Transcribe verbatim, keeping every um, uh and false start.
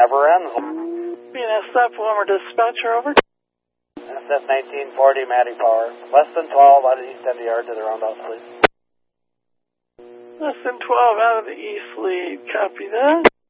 never ends. B N S stop, Wilmer dispatcher, over. S F nineteen forty, Matty Power. Less than twelve out of the east end of the yard to the roundhouse, please. Less than twelve out of the east lead, copy that.